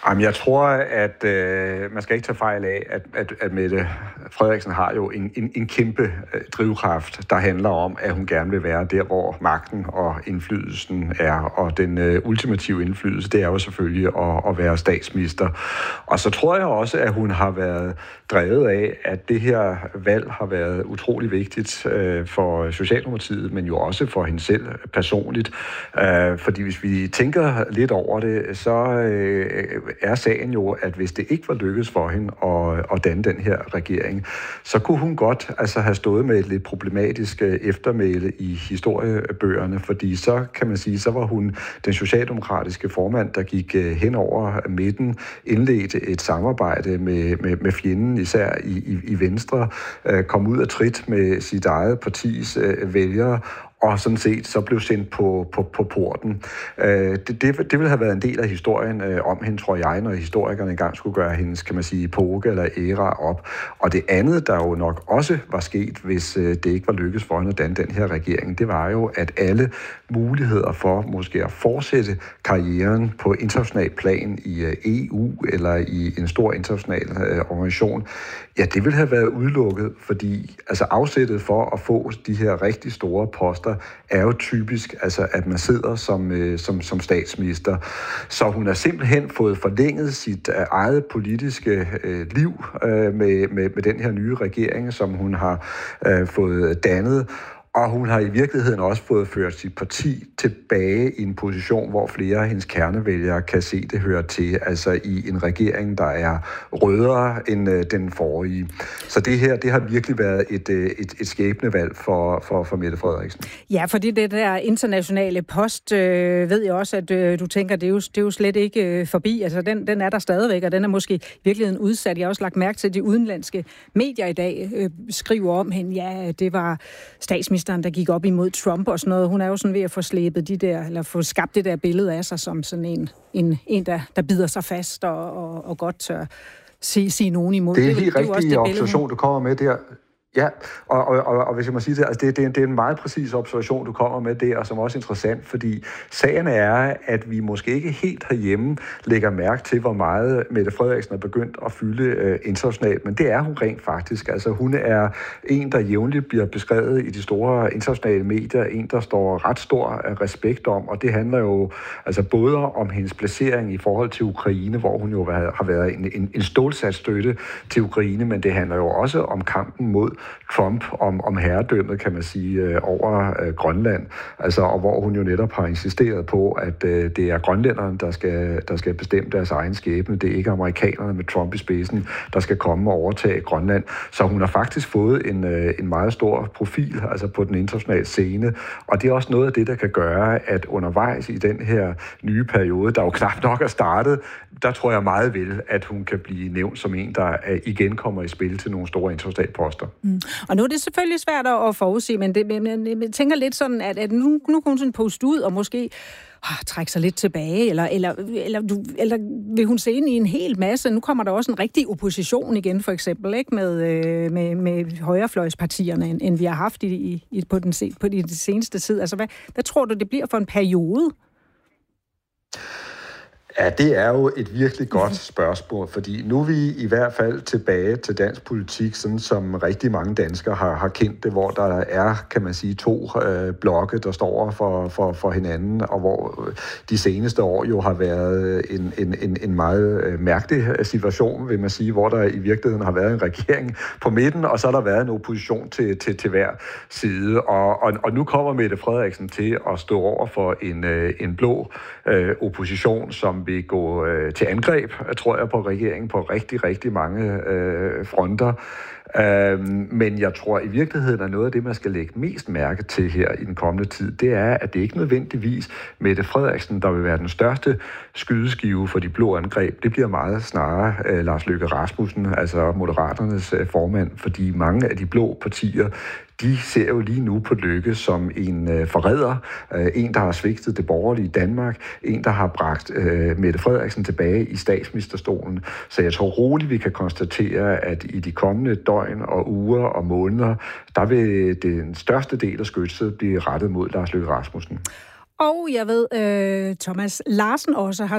Jamen, jeg tror, at man skal ikke tage fejl af, at Mette Frederiksen har jo en kæmpe drivkraft, der handler om, at hun gerne vil være der, hvor magten og indflydelsen er. Og den ultimative indflydelse, det er jo selvfølgelig at være statsminister. Og så tror jeg også, at hun har været drevet af, at det her valg har været utrolig vigtigt for Socialdemokratiet, men jo også for hende selv personligt. Fordi hvis vi tænker lidt over det, så er sagen jo, at hvis det ikke var lykkedes for hende at danne den her regering, så kunne hun godt have stået med et lidt problematisk eftermæle i historiebøgerne, fordi så kan man sige, så var hun den socialdemokratiske formand, der gik hen over midten, indledte et samarbejde med fjenden, især i Venstre, kom ud af trit med sit eget partis vælgere, og sådan set så blev sendt på porten. Det ville have været en del af historien om hende, tror jeg, når historikerne engang skulle gøre hendes, kan man sige, epoke eller æra op. Og det andet, der jo nok også var sket, hvis det ikke var lykkedes for hende at danne den her regering, det var jo, at alle muligheder for måske at fortsætte karrieren på international plan i EU eller i en stor international organisation, ja, det ville have været udelukket, fordi afsættet for at få de her rigtig store poster er jo typisk, at man sidder som statsminister. Så hun har simpelthen fået forlænget sit eget politiske liv med den her nye regering, som hun har fået dannet. Og hun har i virkeligheden også fået ført sit parti tilbage i en position, hvor flere af hendes kernevælgere kan se det høre til, i en regering, der er rødere end den forrige. Så det her, det har virkelig været et skæbnevalg for Mette Frederiksen. Ja, fordi det der internationale post, ved jeg også, at du tænker, det er jo slet ikke forbi. Den er der stadigvæk, og den er måske i virkeligheden udsat. Jeg har også lagt mærke til, at de udenlandske medier i dag skriver om hende. Ja, det var statsministeren, der gik op imod Trump og sådan noget. Hun er jo sådan ved at få slæbet få skabt det der billede af sig som sådan en der bider sig fast og godt tør sige nogen imod. Det er en helt rigtig observation, du kommer med der. Ja, og hvis jeg må sige det, det er en meget præcis observation, du kommer med der, og som også er interessant, fordi sagen er, at vi måske ikke helt herhjemme lægger mærke til, hvor meget Mette Frederiksen er begyndt at fylde internationalt, men det er hun rent faktisk. Hun er en, der jævnligt bliver beskrevet i de store internationale medier, en, der står ret stor respekt om, og det handler jo både om hendes placering i forhold til Ukraine, hvor hun jo har været en stålsat støtte til Ukraine, men det handler jo også om kampen mod Trump, om herredømmet, kan man sige, over Grønland. Og hvor hun jo netop har insisteret på, at det er grønlænderne, der skal bestemme deres egen skæbne. Det er ikke amerikanerne med Trump i spidsen, der skal komme og overtage Grønland. Så hun har faktisk fået en meget stor profil, på den internationale scene. Og det er også noget af det, der kan gøre, at undervejs i den her nye periode, der jo knap nok er startet, der tror jeg meget vel, at hun kan blive nævnt som en, der igen kommer i spil til nogle store internationale poster. Og nu er det selvfølgelig svært at forudse, men jeg tænker lidt sådan, at nu kan hun sådan poste ud og måske trække sig lidt tilbage, eller vil hun se ind i en hel masse? Nu kommer der også en rigtig opposition igen, for eksempel, ikke med højrefløjspartierne, end vi har haft på den seneste tid. Hvad tror du, det bliver for en periode? Ja, det er jo et virkelig godt spørgsmål, fordi nu er vi i hvert fald tilbage til dansk politik, sådan som rigtig mange danskere har kendt det, hvor der er, kan man sige, to blokke, der står for hinanden, og hvor de seneste år jo har været en meget mærkelig situation, vil man sige, hvor der i virkeligheden har været en regering på midten, og så har der været en opposition til hver side. Og nu kommer Mette Frederiksen til at stå over for en blå opposition, som vil gå til angreb, tror jeg, på regeringen på rigtig, rigtig mange fronter. Men jeg tror i virkeligheden, at noget af det, man skal lægge mest mærke til her i den kommende tid, det er, at det ikke nødvendigvis Mette Frederiksen, der vil være den største skydeskive for de blå angreb. Det bliver meget snarere Lars Løkke Rasmussen, Moderaternes formand, fordi mange af de blå partier, de ser jo lige nu på Løkke som en forræder, en, der har svigtet det borgerlige Danmark, en, der har bragt Mette Frederiksen tilbage i statsministerstolen. Så jeg tror roligt, vi kan konstatere, at i de kommende døgn og uger og måneder, der vil den største del af skytset blive rettet mod Lars Løkke Rasmussen. Og jeg ved, Thomas Larsen også har